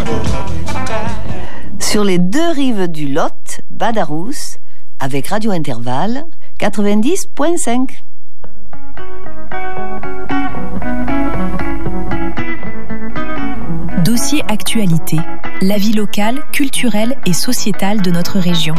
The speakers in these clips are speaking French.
Sur les deux rives du Lot, Badarous, avec Radio Intervalle, 90.5. Dossier actualité, la vie locale, culturelle et sociétale de notre région.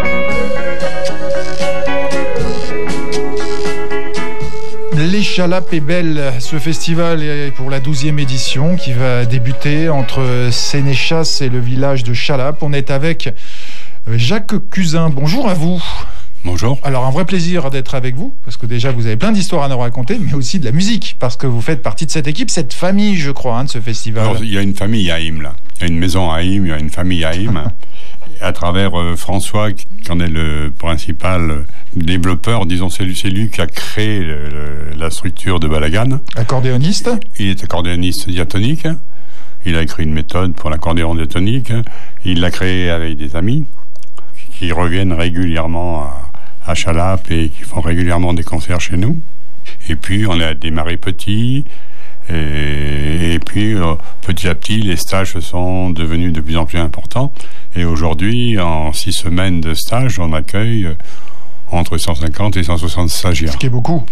Les Chalapes est belle, ce festival est pour la 12e édition qui va débuter entre Sénéchas et le village de Chalapes. On est avec Jacques Cusin. Bonjour à vous. Bonjour. Alors un vrai plaisir d'être avec vous, parce que déjà vous avez plein d'histoires à nous raconter, mais aussi de la musique, parce que vous faites partie de cette équipe, cette famille, je crois, de ce festival. Alors, il y a une famille à Haïm, là. Il y a une maison à Haïm, il y a une famille à Haïm. À travers François, qui en est le principal développeur, disons, c'est lui qui a créé la structure de Balagan. Accordéoniste. Il est accordéoniste diatonique. Il a écrit une méthode pour l'accordéon diatonique. Il l'a créé avec des amis qui reviennent régulièrement à Chalapes et qui font régulièrement des concerts chez nous. Et puis, on a démarré petit. Et puis, petit à petit, les stages sont devenus de plus en plus importants. Et aujourd'hui, en 6 semaines de stage, on accueille entre 150 et 160 stagiaires. Ce qui est beaucoup.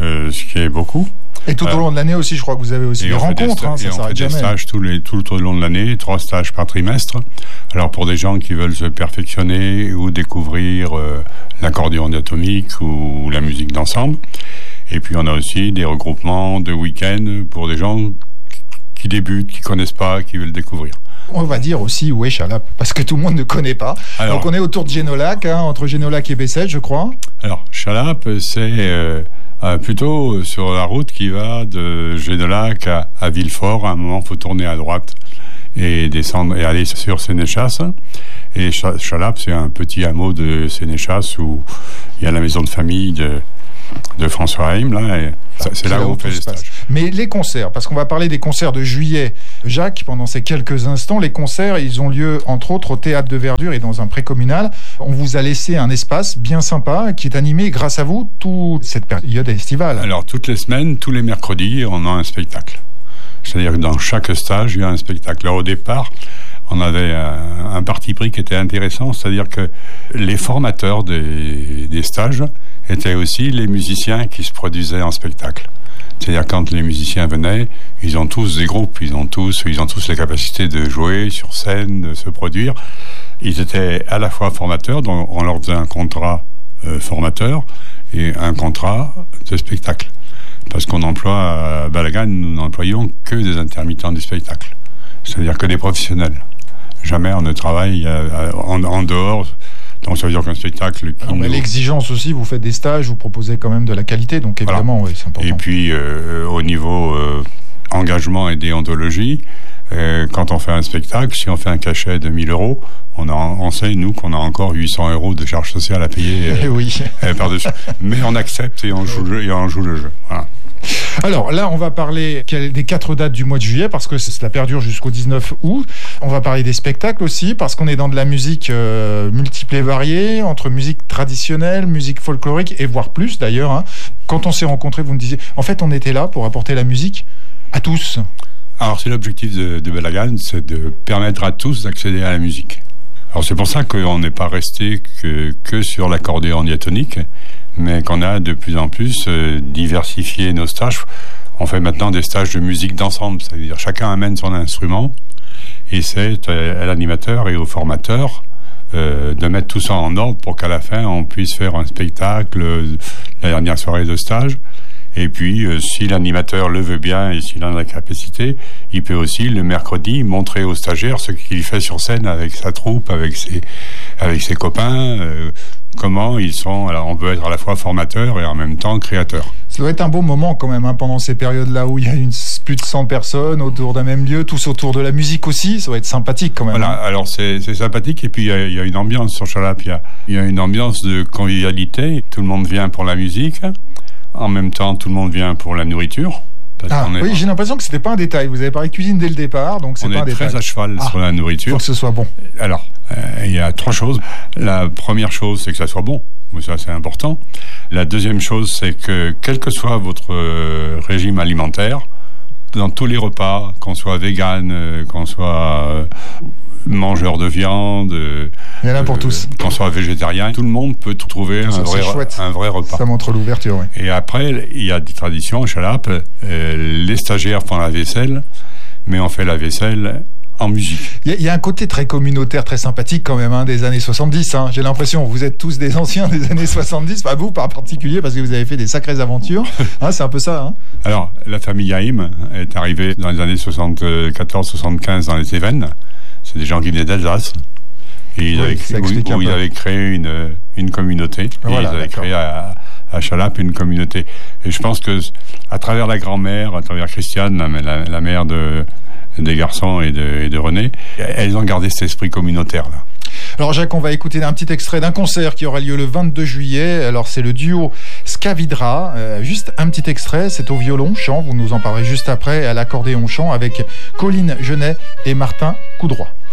Et tout au long de l'année aussi, je crois que vous avez aussi des rencontres. Ça on fait des stages tout au long de l'année, 3 stages par trimestre. Alors pour des gens qui veulent se perfectionner ou découvrir l'accordéon diatonique ou la musique d'ensemble. Et puis on a aussi des regroupements de week-ends pour des gens qui débutent, qui connaissent pas, qui veulent découvrir. On va dire aussi où est Chalapes, parce que tout le monde ne connaît pas. Alors, donc on est autour de Génolac, entre Génolac et Bessèges, je crois. Alors Chalapes, c'est plutôt sur la route qui va de Génolac à Villefort. À un moment, il faut tourner à droite et descendre et aller sur Sénéchas. Et Chalapes, c'est un petit hameau de Sénéchas où il y a la maison de famille de François Haïm, là, et c'est là où on fait les stages. Mais les concerts, parce qu'on va parler des concerts de juillet. Jacques, pendant ces quelques instants, les concerts, ils ont lieu, entre autres, au Théâtre de Verdure et dans un pré-communal. On vous a laissé un espace bien sympa qui est animé, grâce à vous, toute cette période estivale. Alors, toutes les semaines, tous les mercredis, on a un spectacle. C'est-à-dire que dans chaque stage, il y a un spectacle. Alors, au départ, on avait un parti pris qui était intéressant, c'est-à-dire que les formateurs des stages étaient aussi les musiciens qui se produisaient en spectacle. C'est-à-dire quand les musiciens venaient, ils ont tous des groupes, ils ont tous les capacités de jouer sur scène, de se produire. Ils étaient à la fois formateurs, donc on leur faisait un contrat formateur et un contrat de spectacle. Parce qu'on emploie à Balagan, nous n'employons que des intermittents du spectacle. C'est-à-dire que des professionnels. Jamais on ne travaille en dehors. Donc ça veut dire qu'un spectacle... L'exigence aussi, vous faites des stages, vous proposez quand même de la qualité, donc évidemment, voilà. Oui, c'est important. Et puis, au niveau engagement et déontologie, quand on fait un spectacle, si on fait un cachet de 1 000 euros, on sait, nous, qu'on a encore 800 euros de charges sociales à payer par-dessus. Mais on accepte et on joue le jeu. Voilà. Alors là, on va parler des 4 dates du mois de juillet, parce que cela perdure jusqu'au 19 août. On va parler des spectacles aussi, parce qu'on est dans de la musique multiple et variée, entre musique traditionnelle, musique folklorique, et voire plus d'ailleurs. Hein. Quand on s'est rencontrés, vous me disiez, en fait, on était là pour apporter la musique à tous. Alors c'est l'objectif de Balagan, c'est de permettre à tous d'accéder à la musique. Alors c'est pour ça qu'on n'est pas resté que sur l'accordéon diatonique, mais qu'on a de plus en plus diversifié nos stages. On fait maintenant des stages de musique d'ensemble, c'est-à-dire chacun amène son instrument et c'est à l'animateur et au formateur de mettre tout ça en ordre pour qu'à la fin on puisse faire un spectacle la dernière soirée de stage. Et puis, si l'animateur le veut bien et s'il en a la capacité, il peut aussi, le mercredi, montrer aux stagiaires ce qu'il fait sur scène avec sa troupe, avec ses copains, comment ils sont... Alors, on peut être à la fois formateur et en même temps créateur. Ça doit être un beau moment quand même, hein, pendant ces périodes-là où il y a plus de 100 personnes autour d'un même lieu, tous autour de la musique aussi. Ça doit être sympathique quand même. Voilà, alors c'est sympathique. Et puis, il y a une ambiance sur Chalapes. Il y a une ambiance de convivialité. Tout le monde vient pour la musique. En même temps, tout le monde vient pour la nourriture. Oui, j'ai l'impression que c'était pas un détail. Vous avez parlé cuisine dès le départ, donc c'est pas un détail. On est très à cheval sur la nourriture. Pour que ce soit bon. Alors, il y a 3 choses. La première chose, c'est que ça soit bon. Ça, c'est important. La deuxième chose, c'est que quel que soit votre régime alimentaire, dans tous les repas, qu'on soit vegan, qu'on soit mangeur de viande, il y en a pour tous. Qu'on soit végétarien, tout le monde peut trouver un vrai repas. Ça montre l'ouverture, oui. Et après, il y a des traditions à Chalape. Les stagiaires font la vaisselle, mais on fait la vaisselle en musique. Il y a un côté très communautaire, très sympathique quand même, des années 70. J'ai l'impression, vous êtes tous des anciens des années 70, pas vous par particulier, parce que vous avez fait des sacrées aventures. C'est un peu ça. Alors, la famille Haïm est arrivée dans les années 74-75 dans les Cévennes. C'est des gens qui venaient d'Alsace. Et ils avaient créé une communauté. Voilà, ils avaient créé à Chalape une communauté. Et je pense que à travers la grand-mère, à travers Christiane, la mère des garçons et de René, elles ont gardé cet esprit communautaire-là. Alors Jacques, on va écouter un petit extrait d'un concert qui aura lieu le 22 juillet. Alors c'est le duo Scavidra. Juste un petit extrait, c'est au violon-chant, vous nous en parlerez juste après, à l'accordéon-chant avec Colline Genet et Martin Coudroy.